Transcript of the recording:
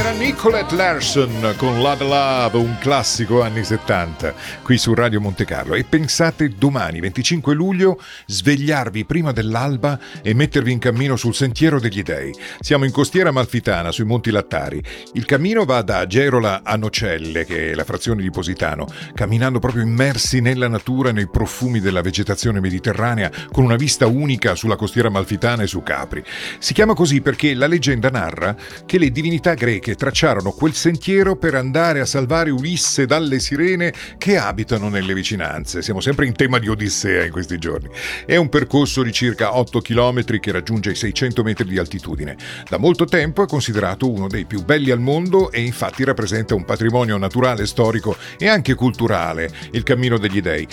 Nicolette Larson con Love Love, un classico anni 70, qui su Radio Monte Carlo. E pensate domani, 25 luglio, svegliarvi prima dell'alba e mettervi in cammino sul Sentiero degli Dei. Siamo in Costiera Amalfitana, sui Monti Lattari. Il cammino va da Gerola a Nocelle, che è la frazione di Positano, camminando proprio immersi nella natura, nei profumi della vegetazione mediterranea, con una vista unica sulla Costiera Amalfitana e su Capri. Si chiama così perché la leggenda narra che le divinità greche tracciarono quel sentiero per andare a salvare Ulisse dalle sirene che abitano nelle vicinanze. Siamo sempre in tema di Odissea in questi giorni. È un percorso di circa 8 km che raggiunge i 600 metri di altitudine. Da molto tempo è considerato uno dei più belli al mondo e infatti rappresenta un patrimonio naturale, storico e anche culturale, il Cammino degli Dei.